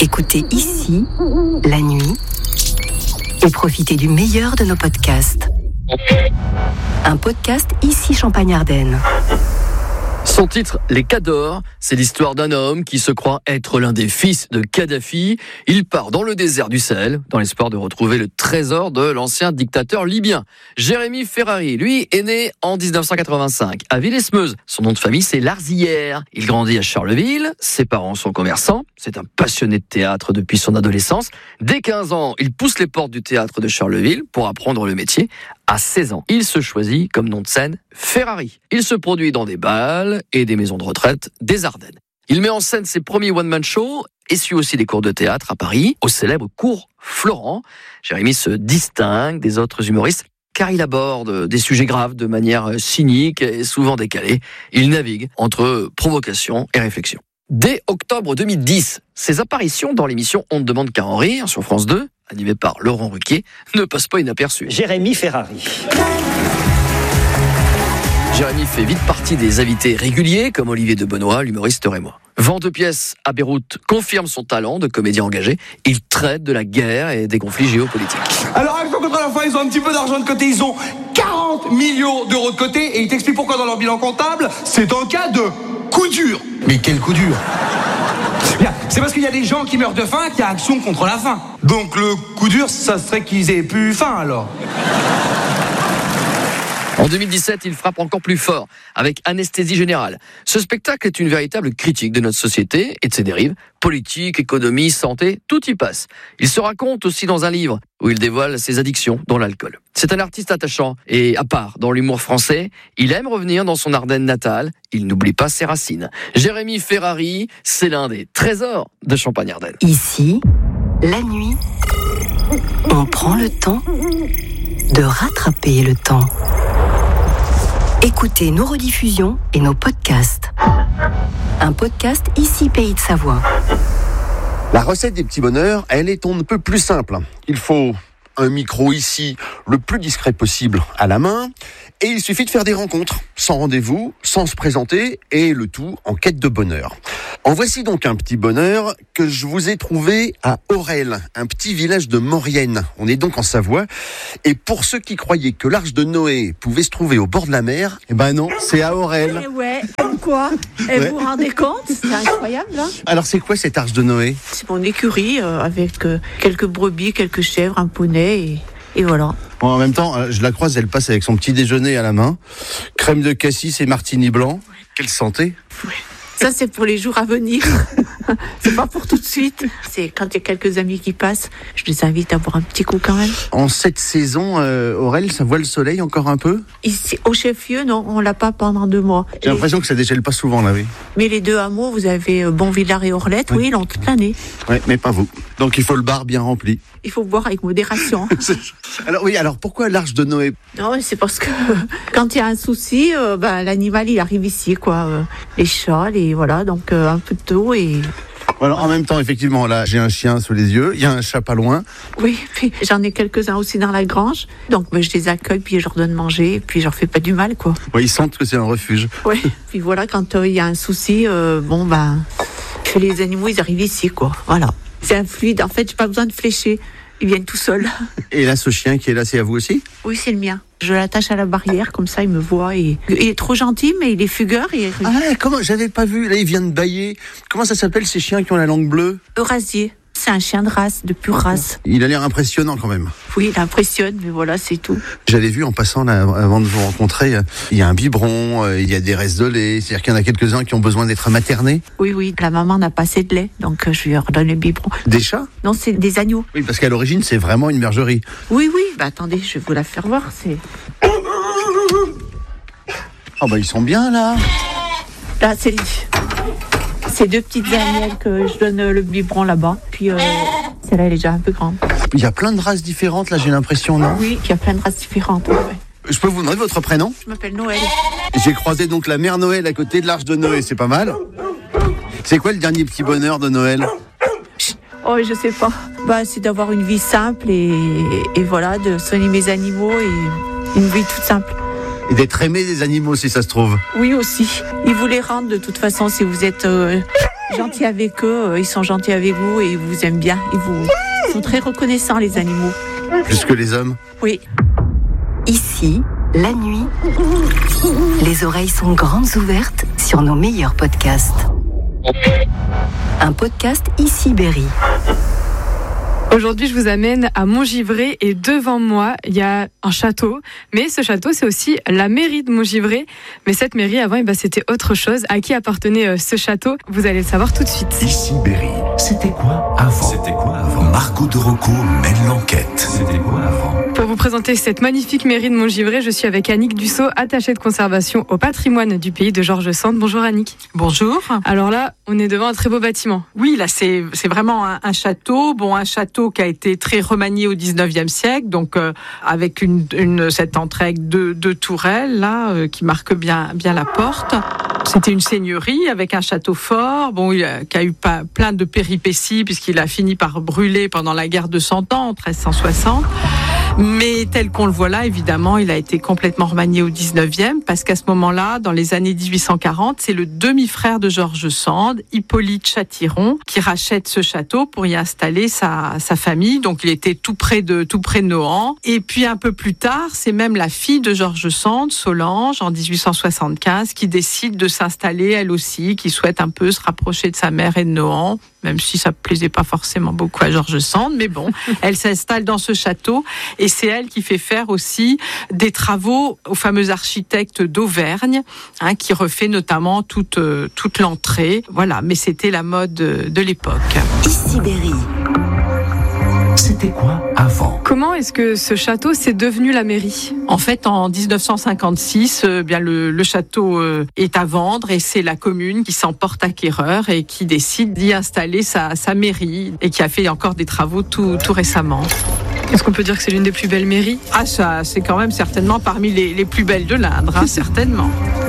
Écoutez ici, la nuit, et profitez du meilleur de nos podcasts. Un podcast ici Champagne-Ardenne. Son titre, Les Cadors, c'est l'histoire d'un homme qui se croit être l'un des fils de Kadhafi. Il part dans le désert du Sahel, dans l'espoir de retrouver le trésor de l'ancien dictateur libyen. Jérémy Ferrari, lui, est né en 1985, à Villesmeuse. Son nom de famille, c'est Larzillière. Il grandit à Charleville, ses parents sont commerçants. C'est un passionné de théâtre depuis son adolescence. Dès 15 ans, il pousse les portes du théâtre de Charleville pour apprendre le métier. À 16 ans, il se choisit comme nom de scène Ferrari. Il se produit dans des bals et des maisons de retraite des Ardennes. Il met en scène ses premiers one-man shows et suit aussi des cours de théâtre à Paris, au célèbre cours Florent. Jérémy se distingue des autres humoristes car il aborde des sujets graves de manière cynique et souvent décalée. Il navigue entre provocation et réflexion. Dès octobre 2010, ses apparitions dans l'émission On ne demande qu'à en rire sur France 2, animée par Laurent Ruquier, ne passent pas inaperçues. Jérémy Ferrari. Jérémy fait vite partie des invités réguliers, comme Olivier de Benoît, l'humoriste rémois. Vend de pièces à Beyrouth confirme son talent de comédien engagé. Il traite de la guerre et des conflits géopolitiques. Alors, Action contre la faim, ils ont un petit peu d'argent de côté. Ils ont 40 millions d'euros de côté. Et ils t'expliquent pourquoi dans leur bilan comptable, c'est en cas de coup dur. Mais quel coup dur! C'est parce qu'il y a des gens qui meurent de faim qu'il y a Action contre la faim. Donc le coup dur, ça serait qu'ils aient plus faim alors. En 2017, il frappe encore plus fort avec Anesthésie Générale. Ce spectacle est une véritable critique de notre société et de ses dérives. Politique, économie, santé, tout y passe. Il se raconte aussi dans un livre où il dévoile ses addictions, dont l'alcool. C'est un artiste attachant et à part dans l'humour français. Il aime revenir dans son Ardenne natale. Il n'oublie pas ses racines. Jérémy Ferrari, c'est l'un des trésors de Champagne-Ardenne. Ici, la nuit, on prend le temps de rattraper le temps. Écoutez nos rediffusions et nos podcasts. Un podcast ici Pays de Savoie. La recette des petits bonheurs, elle est on ne peut plus simple. Il faut un micro ici, le plus discret possible à la main, et il suffit de faire des rencontres, sans rendez-vous, sans se présenter, et le tout en quête de bonheur. En voici donc un petit bonheur que je vous ai trouvé à Orel, un petit village de Maurienne. On est donc en Savoie, et pour ceux qui croyaient que l'Arche de Noé pouvait se trouver au bord de la mer, eh ben non, c'est à Orel. Eh ouais, comme quoi? Vous vous rendez compte? C'est incroyable, hein? Alors c'est quoi cette Arche de Noé? C'est mon écurie avec quelques brebis, quelques chèvres, un poney et voilà. Bon, en même temps, je la croise, elle passe avec son petit déjeuner à la main, crème de cassis et martini blanc. Quelle santé! Ouais. Ça, c'est pour les jours à venir. C'est pas pour tout de suite. C'est quand il y a quelques amis qui passent, je les invite à boire un petit coup quand même. En cette saison, Aurel, ça voit le soleil encore un peu? Ici, au chef-lieu, non, on l'a pas pendant 2 mois. J'ai l'impression que ça déchèle pas souvent, là, oui. Mais les 2 hameaux, vous avez Bonvillard et Orlette, oui, ils l'ont toute l'année. Oui, mais pas vous. Donc il faut le bar bien rempli. Il faut boire avec modération. Alors pourquoi l'Arche de Noé? Non, c'est parce que quand il y a un souci, l'animal il arrive ici, quoi. Les chats, voilà, donc un peu de d'eau et. Alors en même temps, effectivement, là, j'ai un chien sous les yeux, il y a un chat pas loin. Oui, puis j'en ai quelques-uns aussi dans la grange, donc je les accueille, puis je leur donne manger, puis je leur fais pas du mal, quoi. Oui, ils sentent que c'est un refuge. Oui, puis voilà, quand il y a un souci, les animaux ils arrivent ici, quoi. Voilà. C'est un fluide, en fait, j'ai pas besoin de flécher. Ils viennent tout seuls. Et là, ce chien qui est là, c'est à vous aussi? Oui, c'est le mien. Je l'attache à la barrière, comme ça, il me voit. Et il est trop gentil, mais il est fugueur. Ah, comment? J'avais pas vu. Là, il vient de bâiller. Comment ça s'appelle, ces chiens qui ont la langue bleue? Eurasier. C'est un chien de race, de pure race. Il a l'air impressionnant quand même. Oui, il impressionne, mais voilà, c'est tout. J'avais vu en passant là, avant de vous rencontrer, il y a un biberon, il y a des restes de lait, c'est-à-dire qu'il y en a quelques-uns qui ont besoin d'être maternés. Oui, la maman n'a pas assez de lait, donc je lui redonne le biberon. Des chats? Non, c'est des agneaux. Oui, parce qu'à l'origine, c'est vraiment une bergerie. Oui, attendez, je vais vous la faire voir, c'est... Oh ils sont bien là. Là, c'est 2 petites agnelles que je donne le biberon là-bas. Puis celle-là, elle est déjà un peu grande. Il y a plein de races différentes là, j'ai l'impression, non? Oui, il y a plein de races différentes. Ouais. Je peux vous demander votre prénom? Je m'appelle Noël. J'ai croisé donc la mère Noël à côté de l'Arche de Noé, c'est pas mal. C'est quoi le dernier petit bonheur de Noël? Oh, je sais pas. C'est d'avoir une vie simple et voilà, de soigner mes animaux et une vie toute simple. Et d'être aimé des animaux, si ça se trouve. Oui, aussi. Ils vous les rendent de toute façon si vous êtes gentil avec eux, ils sont gentils avec vous et ils vous aiment bien. Ils sont très reconnaissants, les animaux. Plus que les hommes? Oui. Ici, la nuit, les oreilles sont grandes ouvertes sur nos meilleurs podcasts. Un podcast Ici Berry. Aujourd'hui, je vous amène à Montgivray et devant moi, il y a un château. Mais ce château, c'est aussi la mairie de Montgivray. Mais cette mairie, avant, c'était autre chose. À qui appartenait ce château? Vous allez le savoir tout de suite. Ici Berry, c'était quoi avant? Margot de Rocco mène l'enquête. C'était quoi avant? Pour vous présenter cette magnifique mairie de Montgivray, je suis avec Annick Dussault, attachée de conservation au patrimoine du pays de Georges Sand. Bonjour Annick. Bonjour. Alors là, on est devant un très beau bâtiment. Oui, là c'est vraiment un château. Bon, un château qui a été très remanié au 19e siècle, donc avec cette entrée avec deux tourelles là qui marquent bien la porte. C'était une seigneurie avec un château fort, qui a eu plein de péripéties puisqu'il a fini par brûler pendant la guerre de 100 ans en 1360. Mais tel qu'on le voit là, évidemment, il a été complètement remanié au 19e parce qu'à ce moment-là, dans les années 1840, c'est le demi-frère de Georges Sand, Hippolyte Châtiron, qui rachète ce château pour y installer sa famille. Donc, il était tout près de Nohant. Et puis, un peu plus tard, c'est même la fille de Georges Sand, Solange, en 1875, qui décide de s'installer elle aussi, qui souhaite un peu se rapprocher de sa mère et de Nohant, même si ça ne plaisait pas forcément beaucoup à Georges Sand. Mais bon, elle s'installe dans ce château. Et c'est elle qui fait faire aussi des travaux au fameux architecte d'Auvergne, qui refait notamment toute l'entrée. Voilà, mais c'était la mode de l'époque. Ici Berry. C'était quoi avant? Comment est-ce que ce château s'est devenu la mairie? En fait, en 1956, le château est à vendre et c'est la commune qui s'en porte acquéreur et qui décide d'y installer sa mairie et qui a fait encore des travaux tout récemment. Est-ce qu'on peut dire que c'est l'une des plus belles mairies? Ah, ça, c'est quand même certainement parmi les plus belles de l'Indre, certainement.